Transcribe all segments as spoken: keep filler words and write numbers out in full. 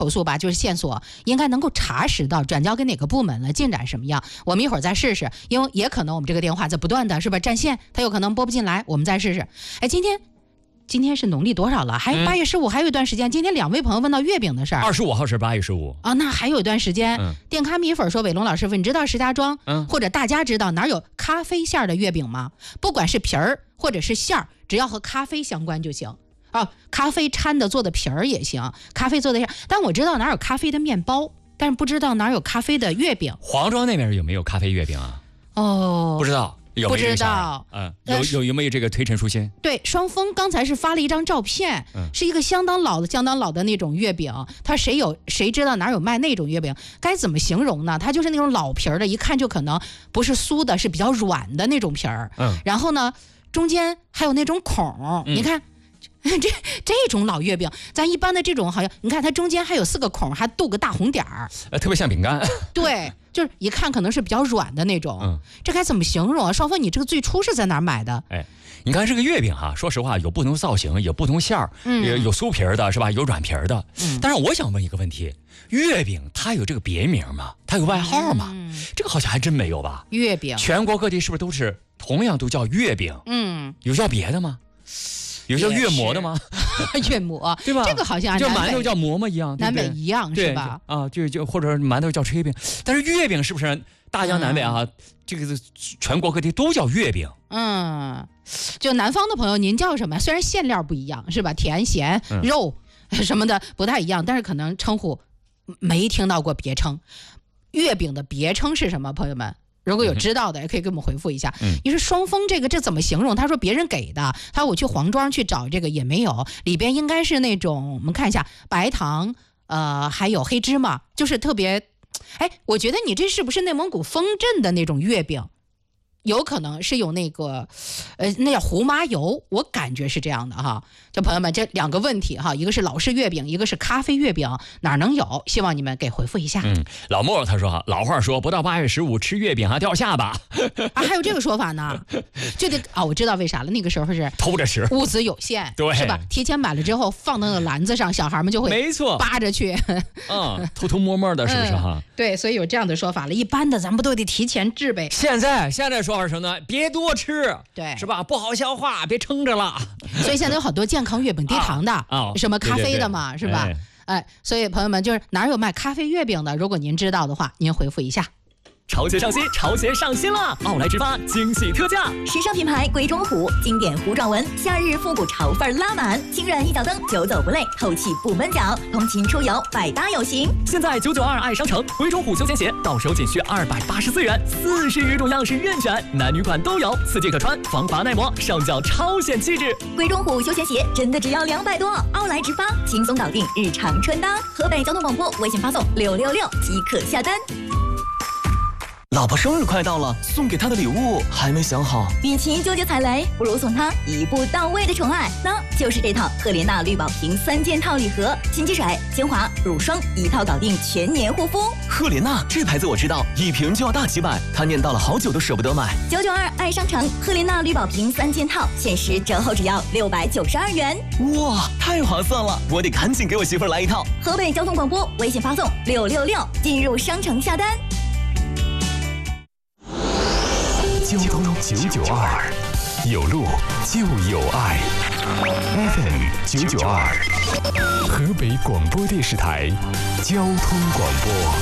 投诉吧，就是线索应该能够查实到转交给哪个部门了，进展什么样，我们一会儿再试试，因为也可能我们这个电话在不断的是吧占线，它有可能拨不进来，我们再试试。哎，今天今天是农历多少了？还八月十五，还有一段时间。今天两位朋友问到月饼的事儿， 二十五号是八月十五啊，那还有一段时间。嗯、电咖米粉说：“伟龙老师傅，你知道石家庄、嗯、或者大家知道哪有咖啡馅的月饼吗？不管是皮儿或者是馅儿，只要和咖啡相关就行。”啊，咖啡掺的做的皮儿也行，咖啡做的馅，但我知道哪有咖啡的面包，但是不知道哪有咖啡的月饼。 黄庄那边有没有咖啡月饼啊？ 哦， 不知道，有没有不知道， 嗯，有有有没有这个推陈出新？ 对，双峰刚才是发了一张照片，嗯、是一个相当老的、相当老的那种月饼。他谁有谁知道哪有卖那种月饼？该怎么形容呢？它就是那种老皮儿的，一看就可能不是酥的，是比较软的那种皮儿。嗯，然后呢，中间还有那种孔，嗯、你看。这这种老月饼，咱一般的这种好像，你看它中间还有四个孔，还镀个大红点儿， 呃，特别像饼干。 对，就是一看可能是比较软的那种。嗯，这该怎么形容啊？双峰，你这个最初是在哪儿买的？ 哎，你看这个月饼哈、啊，说实话有不同造型，有不同馅儿，嗯，有有酥皮儿的是吧？有软皮儿的。嗯，但是我想问一个问题，月饼它有这个别名吗？它有外号吗？嗯，这个好像还真没有吧？ 月饼， 全国各地是不是都是同样都叫月饼？嗯，有叫别的吗？有叫月馍的吗？ 月馍， 对吧？ 这个好像叫馒头叫馍馍一样， 南北一样是吧？ 啊，就就或者馒头叫炊饼，但是月饼是不是大江南北啊？嗯、这个全国各地都叫月饼。 嗯，就南方的朋友，您叫什么？虽然馅料不一样，是吧？甜咸肉什么的不太一样，但是可能称呼没听到过别称。月饼的别称是什么？朋友们？如果有知道的，也可以给我们回复一下。嗯，你说双峰这个这怎么形容？他说别人给的，他说我去黄庄去找这个也没有，里边应该是那种我们看一下白糖，呃，还有黑芝麻，就是特别。哎，我觉得你这是不是内蒙古丰镇的那种月饼？有可能是有那个，呃，那叫胡麻油，我感觉是这样的哈。就朋友们，这两个问题哈，一个是老式月饼，一个是咖啡月饼，哪能有？希望你们给回复一下。 嗯，老莫他说哈，老话说不到八月十五吃月饼还掉下巴啊，还有这个说法呢？就得啊，我知道为啥了，那个时候是偷着吃， 物资有限， 对， 是吧？提前买了之后放到那个篮子上，小孩们就会没错扒着去， 嗯，偷偷摸摸的，是不是哈、嗯？ 对，所以有这样的说法了。一般的咱们不都得提前制备？ 现在现在说法是什么呢？别多吃， 对， 是吧？不好消化，别撑着了。 所以现在有好多健康月饼低糖的，啊哦、什么咖啡的嘛， 对对对是吧？ 哎， 哎，所以朋友们，就是哪有卖咖啡月饼的？如果您知道的话，您回复一下。 潮鞋上新，潮鞋上新了！奥莱直发惊喜特价， 时尚品牌鬼冢虎，经典糊状纹，夏日复古潮范拉满，轻软一脚蹬，久走不累，透气不闷脚，通勤出游百搭有型。 现在九九二爱商城鬼冢虎休闲鞋到手仅需二百八十四元，四十余种样式任选，男女款都有，四季可穿，防滑耐磨，上脚超显气质。 鬼冢虎休闲鞋真的只要两百多，奥莱直发轻松搞定日常穿搭。河北交通广播微信发送六六六即可下单。 老婆生日快到了，送给她的礼物还没想好。 与其纠结踩雷，不如送她一步到位的宠爱，那就是这套赫莲娜绿宝瓶三件套礼盒，洗肌水、精华、乳霜一套搞定全年护肤。 赫莲娜这牌子我知道，一瓶就要大几百，她念叨了好久都舍不得买。 九九二爱商城赫莲娜绿宝瓶三件套，限时折后只要六百九十二元。 哇，太划算了，我得赶紧给我媳妇儿来一套。 河北交通广播微信发送六六六进入商城下单。 交通九九二，有路就有爱。F M 九九二，河北广播电视台交通广播。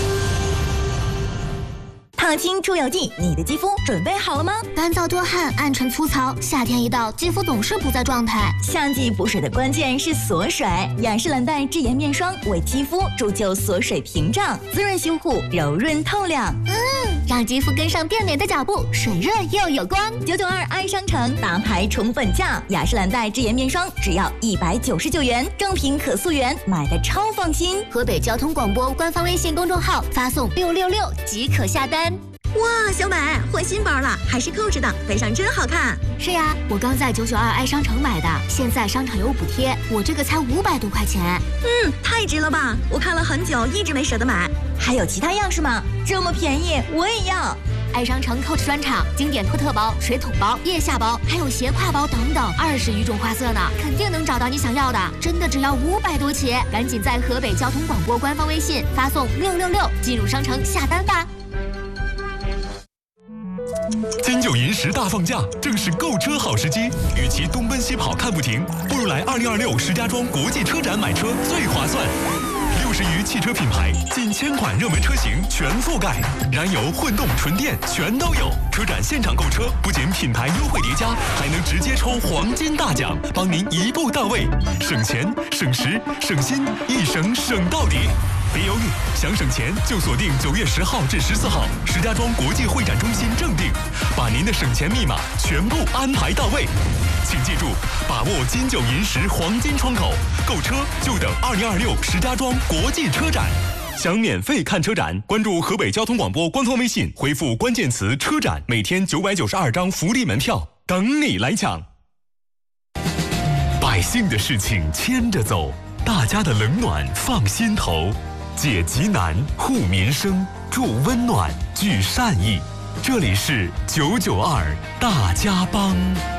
烫青出油剂，你的肌肤准备好了吗？ 干燥多汗、暗沉粗糙，夏天一到，肌肤总是不在状态。 夏季补水的关键是锁水，雅诗兰黛智妍面霜为肌肤铸就锁水屏障，滋润修护，柔润透亮。 嗯，让肌肤跟上变美的脚步，水润又有光。 九九二爱商城大牌宠粉价，雅诗兰黛智妍面霜只要一百九十九元，正品可溯源，买的超放心。 河北交通广播官方微信公众号发送六六六即可下单。 哇，小美换新包了，还是扣着的，背上真好看。 是呀，我刚在九九二爱商城买的，现在商场有补贴，我这个才五百多块钱。 嗯，太值了吧！我看了很久，一直没舍得买。还有其他样式吗？这么便宜，我也要。 爱商城 Coach 专场，经典托特包、水桶包、腋下包，还有斜挎包等等，二十余种花色呢，肯定能找到你想要的，真的只要五百多起，赶紧在河北交通广播官方微信发送六六六进入商城下单吧。 金九银十大放假，正是购车好时机。与其东奔西跑看不停，不如来二零二六石家庄国际车展买车最划算。六十余汽车品牌，近千款热门车型全覆盖，燃油、混动、纯电全都有。车展现场购车，不仅品牌优惠叠加，还能直接抽黄金大奖，帮您一步到位，省钱、省时、省心，一省省到底。别犹豫，想省钱就锁定九月十号至十四号石家庄国际会展中心正定，把您的省钱密码全部安排到位。请记住，把握金九银十黄金窗口，购车就等二零二六石家庄国际车展。想免费看车展，关注河北交通广播官方微信，回复关键词“车展”，每天九百九十二张福利门票等你来抢。百姓的事情牵着走，大家的冷暖放心头。解急难，护民生，助温暖，聚善意。这里是九九二大家帮。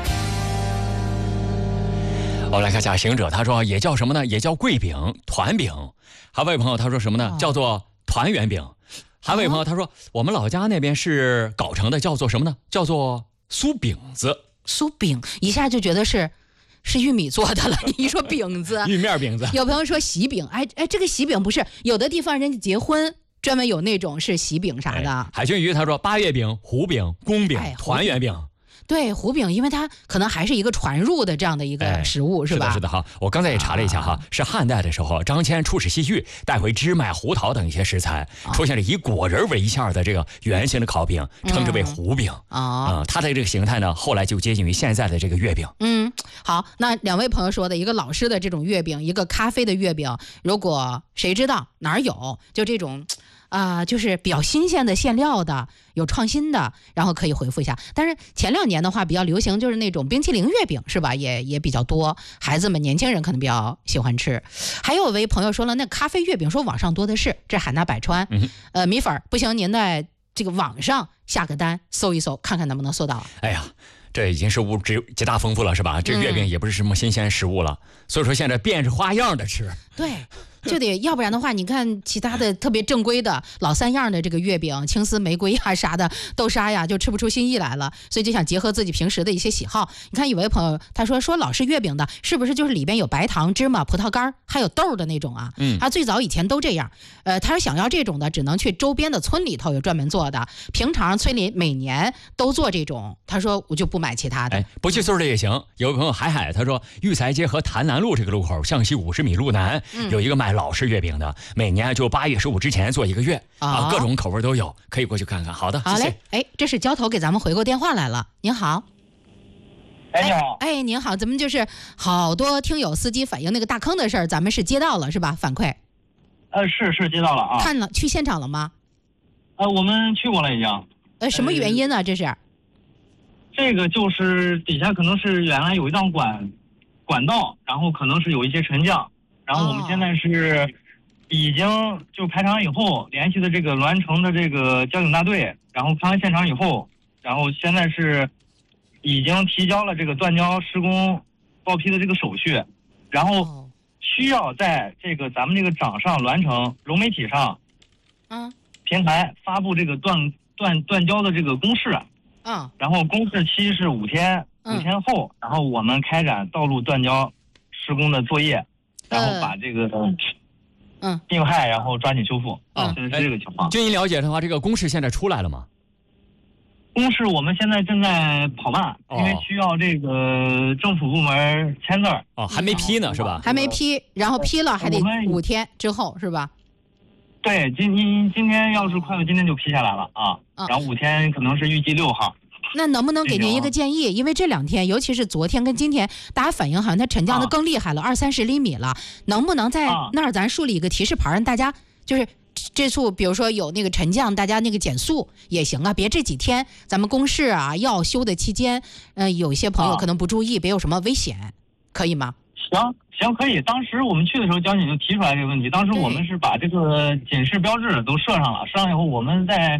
我们来看一下行者，他说也叫什么呢？也叫桂饼、团饼。还有位朋友他说什么呢？叫做团圆饼。还有位朋友他说我们老家那边是搞成的，叫做什么呢？叫做酥饼子。 酥饼一下就觉得是。是玉米做的了，你一说饼子， 玉面饼子。 有朋友说喜饼，哎哎，这个喜饼不是有的地方人家结婚专门有那种是喜饼啥的。 哎、海军鱼他说八月饼、糊饼、宫饼、哎、团圆饼。 对，糊饼，因为它可能还是一个传入的这样的一个食物， 哎、 是吧？ 是的，是的哈。我刚才也查了一下哈，啊、是汉代的时候，张骞出使西域，带回芝麻、胡桃等一些食材，啊、出现了以果仁为馅的这个圆形的烤饼，称之为糊饼。啊、嗯呃，它的这个形态呢，后来就接近于现在的这个月饼。 嗯，好，那两位朋友说的一个老式的这种月饼，一个咖啡的月饼，如果谁知道哪儿有，就这种。啊、呃，就是比较新鲜的馅料的，有创新的，然后可以回复一下。但是前两年的话，比较流行就是那种冰淇淋月饼，是吧？也也比较多，孩子们、年轻人可能比较喜欢吃。还有位朋友说了，那咖啡月饼说网上多的是，这海纳百川。嗯、呃，米粉不行，您在这个网上下个单，搜一搜，看看能不能搜到。 哎呀。这已经是物质极大丰富了，是吧？这月饼也不是什么新鲜食物了，嗯、所以说现在变着花样的吃。 对，就得要不然的话，你看其他的特别正规的老三样的这个月饼，青丝玫瑰呀啥的，豆沙呀，就吃不出新意来了。所以就想结合自己平时的一些喜好。你看有位朋友他说说老式月饼的，是不是就是里边有白糖、芝麻、葡萄干还有豆的那种啊？嗯，他最早以前都这样。呃，他说想要这种的，只能去周边的村里头有专门做的，平常村里每年都做这种。他说我就不买其他的， 哎，不去村里也行。有个朋友海海他说，育才街和潭南路这个路口，向西五十米路南、嗯、有一个卖老式月饼的，每年就八月十五之前做一个月、哦、啊，各种口味都有，可以过去看看。好的， 好嘞。 谢谢。 哎，这是交头给咱们回过电话来了，您好。 哎，你好。 哎，您好，咱们就是好多听友司机反映那个大坑的事儿，咱们是接到了是吧？反馈。 呃，是是接到了啊。 看了，去现场了吗？ 呃，我们去过了已经。 呃，什么原因呢？呃、这是？ 这个就是底下可能是原来有一道管管道，然后可能是有一些沉降，然后我们现在是已经就排查以后联系的这个栾城的这个交警大队，然后看完现场以后，然后现在是已经提交了这个断交施工报批的这个手续，然后需要在这个咱们这个掌上栾城融媒体上，嗯，平台发布这个断断断交的这个公示。嗯，然后公示期是五天，五天后，嗯、然后我们开展道路断交施工的作业，然后把这个嗯病害，然后抓紧修复。啊，现在是这个情况。 据您了解的话，这个公示现在出来了吗？ 公示我们现在正在跑办，哦、因为需要这个政府部门签字。 哦，还没批呢，是吧？ 还没批，然后批了还得五天之后，是吧？ 对，今今今天要是快了，今天就批下来了啊。嗯、然后五天可能是预计六号。 那能不能给您一个建议？因为这两天，尤其是昨天跟今天，大家反映好像它沉降的更厉害了，二三十厘米了。能不能在那儿咱树立一个提示牌，让大家就是这处，比如说有那个沉降，大家那个减速也行啊。别这几天咱们公示啊要修的期间，嗯、呃，有一些朋友可能不注意，别有什么危险，可以吗？ 行行，可以。当时我们去的时候，交警就提出来这个问题。当时我们是把这个警示标志都设上了，设上以后，我们在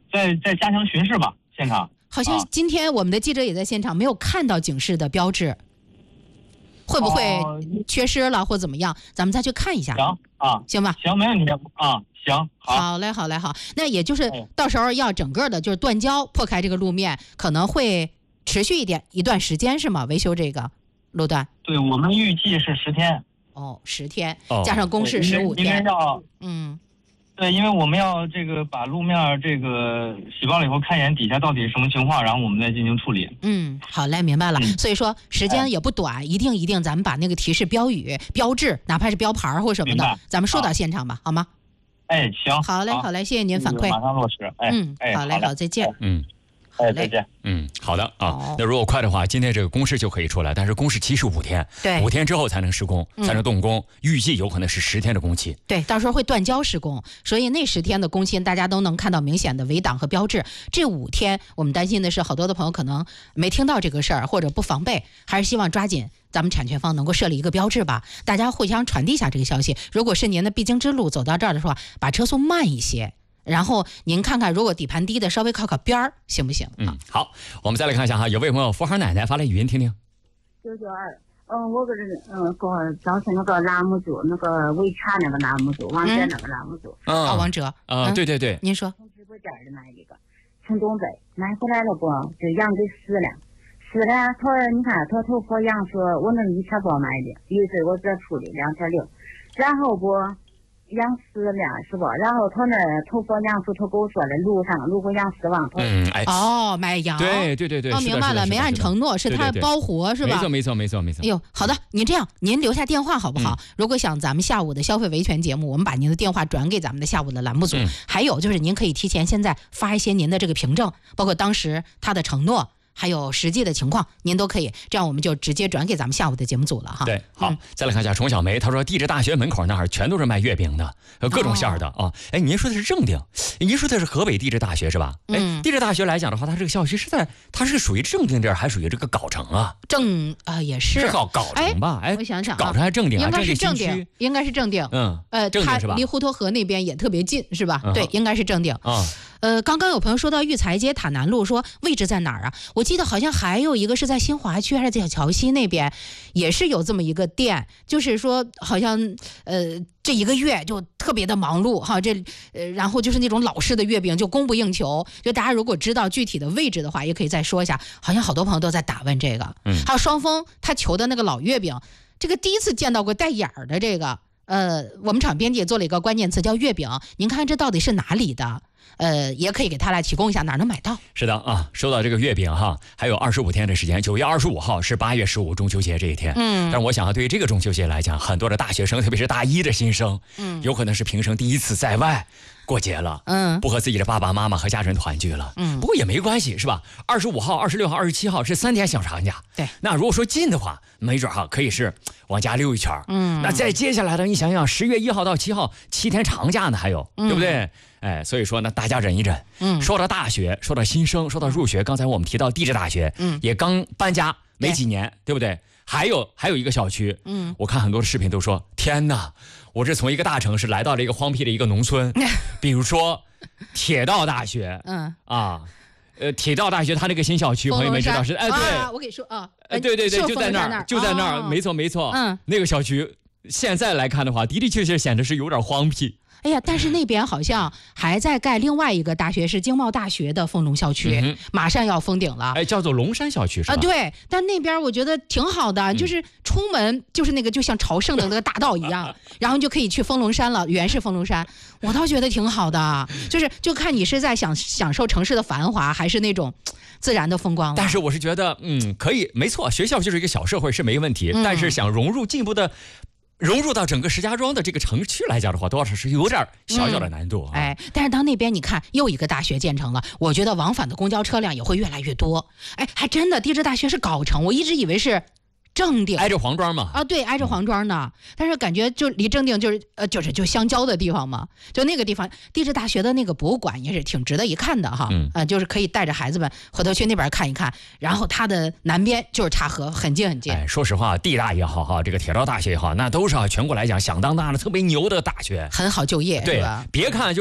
再再加强巡视吧，现场。 好像今天我们的记者也在现场，没有看到警示的标志，会不会缺失了或怎么样？咱们再去看一下。 行啊， 行吧。 行，没问题啊。行，好。 好嘞，好嘞，好。那也就是到时候要整个的就是断交，破开这个路面，可能会持续一点一段时间是吗？维修这个路段？ 对，我们预计是十天。 哦，十天，加上公示十五天。 因为要嗯。 对，因为我们要这个把路面这个洗爆了以后，看一眼底下到底什么情况，然后我们再进行处理。 嗯，好嘞，明白了。嗯、所以说时间也不短，哎、一定一定，咱们把那个提示标语、标志，哪怕是标牌或什么的，咱们说到现场吧，好吗？ 哎，行。 好嘞，好嘞，谢谢您反馈。 马上落实。哎， 嗯， 哎， 好嘞，好，再见。 嗯。 哎，再见。 嗯，好的啊。那如果快的话，今天这个公示就可以出来，但是公示期是五天， 对， 五天之后才能施工， 嗯、 才能动工，预计有可能是十天的工期。 对，到时候会断交施工，所以那十天的工期大家都能看到明显的围挡和标志。这五天我们担心的是，好多的朋友可能没听到这个事儿，或者不防备，还是希望抓紧咱们产权方能够设立一个标志吧，大家互相传递一下这个消息。如果是您的必经之路，走到这儿的话，把车速慢一些。然后您看看，如果底盘低的，稍微靠靠边儿，行不行？ 嗯，好，我们再来看一下哈，有位朋友福孩奶奶发来语音听听。 九九二，嗯，我个人嗯，给我找是那个栏目组，那个维卡那个栏目组，王者那个栏目组。 嗯， 啊，王者。 啊，对对对。 您说。 从直播间里买一个，从东北买回来了不？就养给死了，死了。他你看他头发养说，我那一千包买的，一岁我这处理两千六，然后不。养死了是吧？然后他那头发养死，他跟我说了，路上如果养死亡， 嗯，哎， 哦，买羊， 对对对对， 哦，明白了，没按承诺，是他包活是吧？ 没错没错没错没错。 哎呦，好的，您这样，您留下电话好不好？如果想咱们下午的消费维权节目，我们把您的电话转给咱们的下午的栏目组。还有就是，您可以提前现在发一些您的这个凭证，包括当时他的承诺。还有实际的情况，您都可以，这样我们就直接转给咱们下午的节目组了哈。 对，好，嗯、再来看一下崇小梅，她说地质大学门口那儿全都是卖月饼的，各种馅儿的啊、哦。哎，您说的是正定，您说的是河北地质大学是吧？哎、嗯，地质大学来讲的话，它这个校区是在，它是属于正定这儿，还属于这个藁城啊？ 正啊、呃、也是。 是藁藁城吧？哎， 我想想、啊， 藁城还正定啊？ 应该是正定，应该是正定。 嗯， 呃， 正定是吧？ 离滹沱河那边也特别近，是吧？ 嗯、 对，应该是正定。 啊。 呃，刚刚有朋友说到育才街塔南路，说位置在哪儿啊？我记得好像还有一个是在新华区还是在桥西那边，也是有这么一个店，就是说好像呃这一个月就特别的忙碌哈，这呃然后就是那种老式的月饼就供不应求，就大家如果知道具体的位置的话，也可以再说一下。好像好多朋友都在打问这个， 嗯， 还有双峰他求的那个老月饼，这个第一次见到过带眼儿的这个。呃，我们厂编辑也做了一个关键词叫月饼，您看这到底是哪里的？呃，也可以给他来提供一下哪能买到。 是的啊，说到这个月饼哈，还有二十五天的时间，九月二十五号是八月十五中秋节这一天。 嗯， 但是我想啊，对于这个中秋节来讲，很多的大学生，特别是大一的新生， 嗯， 有可能是平生第一次在外过节了， 嗯， 不和自己的爸爸妈妈和家人团聚了， 嗯， 不过也没关系，是吧？二十五号、二十六号、二十七号是三天小长假， 对。 那如果说近的话，没准哈可以是往家溜一圈， 嗯。 那再接下来的，你想想，十月一号到七号七天长假呢，还有， 嗯、 对不对？哎，所以说呢，大家忍一忍。 嗯。 说到大学，说到新生，说到入学，刚才我们提到地质大学， 嗯， 也刚搬家没几年， 对, 对不对？还有还有一个小区， 嗯， 我看很多的视频都说，天哪，我这从一个大城市来到了一个荒僻的一个农村，比如说铁道大学， 嗯啊，呃，铁道大学它那个新小区，朋友们知道是，哎，对， 啊、我给你说啊， 哎，对对对，就在那儿，就在那儿， 哦、 没错没错， 嗯， 那个小区现在来看的话，的的确确显得是有点荒僻。 哎呀，但是那边好像还在盖另外一个大学，是经贸大学的丰隆校区， 嗯、 马上要封顶了。 哎，叫做龙山校区是吧？ 啊，对。但那边我觉得挺好的， 嗯、 就是出门就是那个就像朝圣的那个大道一样，然后就可以去丰隆山了，原是丰隆山，我倒觉得挺好的。就是就看你是在享享受城市的繁华，还是那种自然的风光了。 但是我是觉得，嗯，可以，没错，学校就是一个小社会是没问题， 嗯、 但是想融入进一步的。融入到整个石家庄的这个城区来讲的话，多少是有点小小的难度、啊嗯。哎，但是到那边你看，又一个大学建成了，我觉得往返的公交车辆也会越来越多。哎，还真的，地质大学是藁城，我一直以为是正定， 挨着黄庄嘛。 啊，对，挨着黄庄呢。嗯、但是感觉就离正定就是呃就是就相交的地方嘛，就那个地方，地质大学的那个博物馆也是挺值得一看的哈。 嗯， 呃，就是可以带着孩子们回头去那边看一看。然后它的南边就是察河，很近很近。 哎，说实话，地大也好哈，这个铁道大学也好，那都是啊全国来讲响当当的特别牛的大学， 很好就业， 对是吧？ 别看就是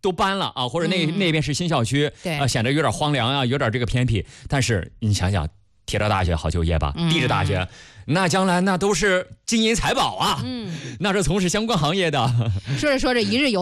都搬了啊，或者那、嗯、那边是新校区， 对啊，显得有点荒凉啊，有点这个偏僻。但是你想想，铁道大学好就业吧， 嗯、 地质大学，那将来那都是金银财宝啊，嗯，那是从事相关行业的。 说着说着，一日游。